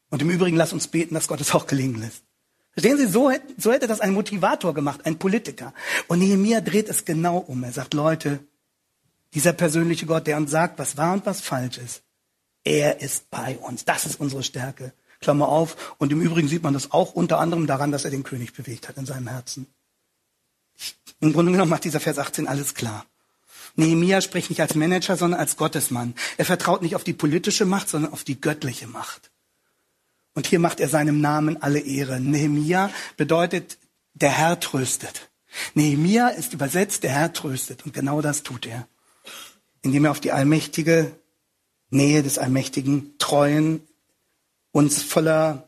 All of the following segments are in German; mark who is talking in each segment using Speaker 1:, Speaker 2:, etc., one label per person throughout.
Speaker 1: Und im Übrigen, lasst uns beten, dass Gott es auch gelingen lässt. Verstehen Sie, so hätte das ein Motivator gemacht, ein Politiker. Und Nehemia dreht es genau um. Er sagt, Leute, dieser persönliche Gott, der uns sagt, was wahr und was falsch ist, er ist bei uns. Das ist unsere Stärke. Klammer auf. Und im Übrigen sieht man das auch unter anderem daran, dass er den König bewegt hat in seinem Herzen. Im Grunde genommen macht dieser Vers 18 alles klar. Nehemia spricht nicht als Manager, sondern als Gottesmann. Er vertraut nicht auf die politische Macht, sondern auf die göttliche Macht. Und hier macht er seinem Namen alle Ehre. Nehemia bedeutet, der Herr tröstet. Nehemia ist übersetzt, der Herr tröstet. Und genau das tut er. Indem er auf die allmächtige Nähe des allmächtigen, treuen, uns voller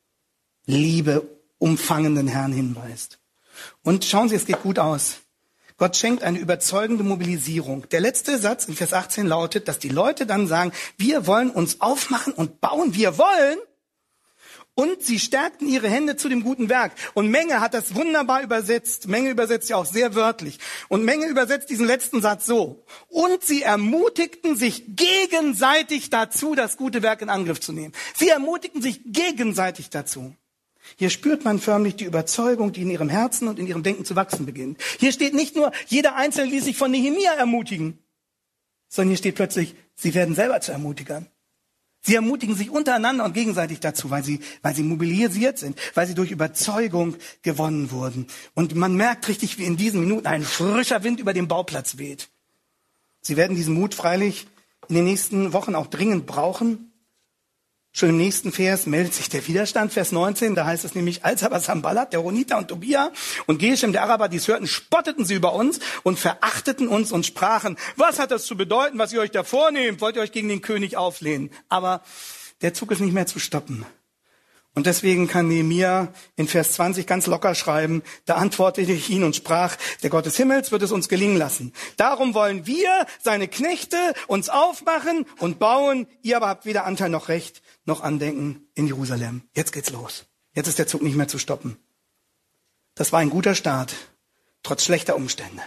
Speaker 1: Liebe umfangenden Herrn hinweist. Und schauen Sie, es geht gut aus. Gott schenkt eine überzeugende Mobilisierung. Der letzte Satz in Vers 18 lautet, dass die Leute dann sagen, wir wollen uns aufmachen und bauen, wir wollen. Und sie stärkten ihre Hände zu dem guten Werk. Und Menge hat das wunderbar übersetzt. Menge übersetzt ja auch sehr wörtlich. Und Menge übersetzt diesen letzten Satz so. Und sie ermutigten sich gegenseitig dazu, das gute Werk in Angriff zu nehmen. Sie ermutigten sich gegenseitig dazu. Hier spürt man förmlich die Überzeugung, die in ihrem Herzen und in ihrem Denken zu wachsen beginnt. Hier steht nicht nur, jeder Einzelne ließ sich von Nehemia ermutigen, sondern hier steht plötzlich, sie werden selber zu Ermutigern. Sie ermutigen sich untereinander und gegenseitig dazu, weil sie mobilisiert sind, weil sie durch Überzeugung gewonnen wurden. Und man merkt richtig, wie in diesen Minuten ein frischer Wind über den Bauplatz weht. Sie werden diesen Mut freilich in den nächsten Wochen auch dringend brauchen. Schon im nächsten Vers meldet sich der Widerstand, Vers 19, da heißt es nämlich, als aber Sanballat, der Horoniter und Tobia und Geshem, der Araber, dies hörten, spotteten sie über uns und verachteten uns und sprachen, was hat das zu bedeuten, was ihr euch da vornehmt? Wollt ihr euch gegen den König auflehnen? Aber der Zug ist nicht mehr zu stoppen. Und deswegen kann Nehemia in Vers 20 ganz locker schreiben, da antwortete ich ihn und sprach, der Gott des Himmels wird es uns gelingen lassen. Darum wollen wir, seine Knechte, uns aufmachen und bauen. Ihr aber habt weder Anteil noch Recht, noch Andenken in Jerusalem. Jetzt geht's los. Jetzt ist der Zug nicht mehr zu stoppen. Das war ein guter Start, trotz schlechter Umstände.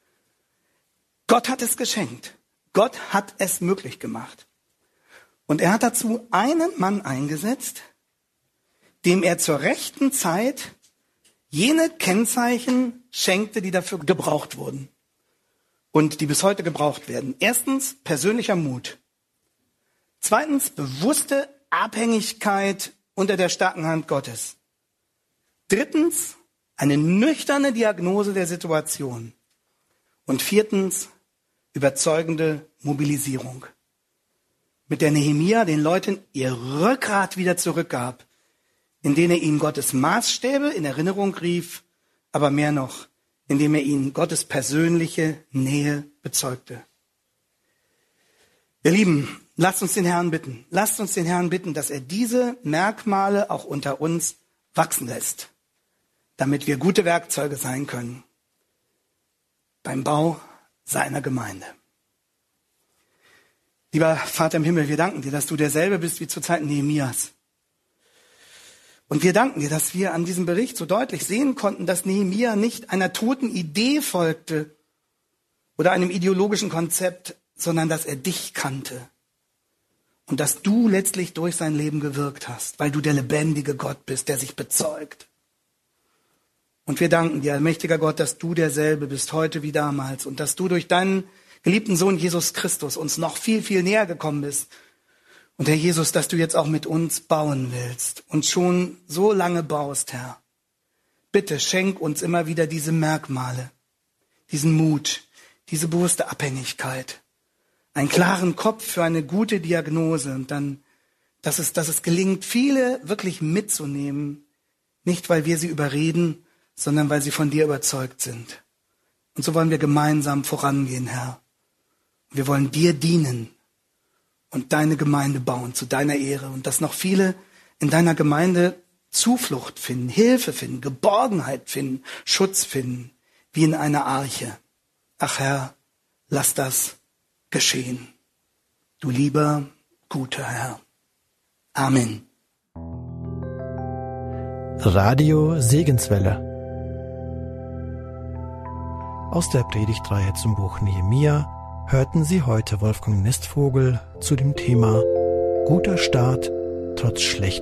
Speaker 1: Gott hat es geschenkt. Gott hat es möglich gemacht. Und er hat dazu einen Mann eingesetzt, dem er zur rechten Zeit jene Kennzeichen schenkte, die dafür gebraucht wurden und die bis heute gebraucht werden. Erstens, persönlicher Mut. Zweitens, bewusste Abhängigkeit unter der starken Hand Gottes. Drittens, eine nüchterne Diagnose der Situation. Und viertens, überzeugende Mobilisierung, mit der Nehemia den Leuten ihr Rückgrat wieder zurückgab, indem er ihnen Gottes Maßstäbe in Erinnerung rief, aber mehr noch, indem er ihnen Gottes persönliche Nähe bezeugte. Ihr Lieben, lasst uns den Herrn bitten. Lasst uns den Herrn bitten, dass er diese Merkmale auch unter uns wachsen lässt, damit wir gute Werkzeuge sein können beim Bau seiner Gemeinde. Lieber Vater im Himmel, wir danken dir, dass du derselbe bist wie zu Zeiten Nehemias. Und wir danken dir, dass wir an diesem Bericht so deutlich sehen konnten, dass Nehemia nicht einer toten Idee folgte oder einem ideologischen Konzept, sondern dass er dich kannte und dass du letztlich durch sein Leben gewirkt hast, weil du der lebendige Gott bist, der sich bezeugt. Und wir danken dir, allmächtiger Gott, dass du derselbe bist, heute wie damals, und dass du durch deinen geliebten Sohn Jesus Christus uns noch viel, viel näher gekommen bist. Und Herr Jesus, dass du jetzt auch mit uns bauen willst und schon so lange baust, Herr. Bitte schenk uns immer wieder diese Merkmale, diesen Mut, diese bewusste Abhängigkeit, einen klaren Kopf für eine gute Diagnose und dann, dass es gelingt, viele wirklich mitzunehmen, nicht weil wir sie überreden, sondern weil sie von dir überzeugt sind. Und so wollen wir gemeinsam vorangehen, Herr. Wir wollen dir dienen und deine Gemeinde bauen zu deiner Ehre und dass noch viele in deiner Gemeinde Zuflucht finden, Hilfe finden, Geborgenheit finden, Schutz finden, wie in einer Arche. Ach Herr, lass das geschehen. Du lieber, guter Herr. Amen.
Speaker 2: Radio Segenswelle. Aus der Predigtreihe zum Buch Nehemia hörten Sie heute Wolfgang Nestvogel zu dem Thema Guter Start trotz schlechter